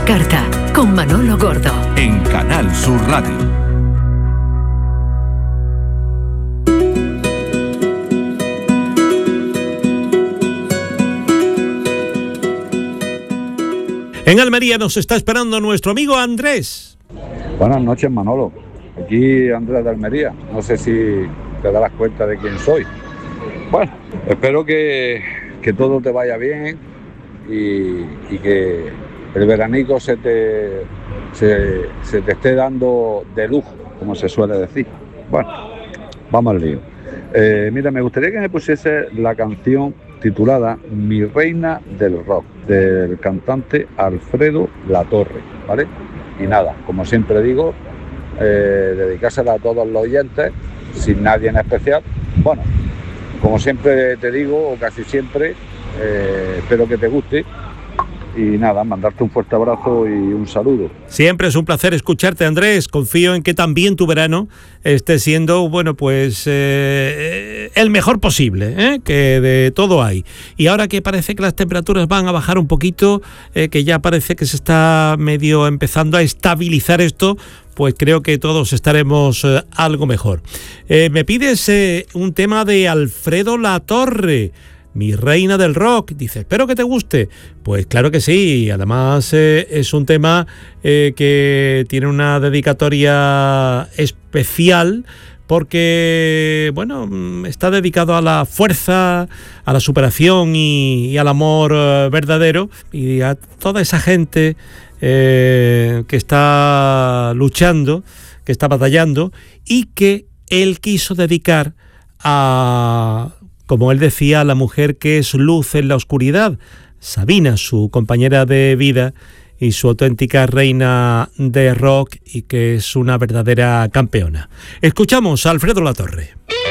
la carta, con Manolo Gordo. En Canal Sur Radio. En Almería nos está esperando nuestro amigo Andrés. Buenas noches, Manolo. Aquí Andrés de Almería. No sé si te darás cuenta de quién soy. Bueno, espero que todo te vaya bien y que el veranico se te esté dando de lujo, como se suele decir. Bueno, vamos al lío. Mira, me gustaría que me pusiese la canción titulada Mi Reina del Rock, del cantante Alfredo Latorre, ¿vale? Y nada, como siempre digo, dedicársela a todos los oyentes, sin nadie en especial. Bueno, como siempre te digo, o casi siempre, espero que te guste. Y nada, mandarte un fuerte abrazo y un saludo. Siempre es un placer escucharte, Andrés. Confío en que también tu verano esté siendo, bueno, pues el mejor posible, que de todo hay. Y ahora que parece que las temperaturas van a bajar un poquito, que ya parece que se está medio empezando a estabilizar esto, pues creo que todos estaremos algo mejor. Me pides un tema de Alfredo Latorre, Mi Reina del Rock. Dice, espero que te guste. Pues claro que sí. Además es un tema que tiene una dedicatoria especial porque, bueno, está dedicado a la fuerza, a la superación y al amor verdadero, y a toda esa gente que está luchando, que está batallando, y que él quiso dedicar a, como él decía, la mujer que es luz en la oscuridad, Sabina, su compañera de vida y su auténtica reina de rock, y que es una verdadera campeona. Escuchamos a Alfredo Latorre.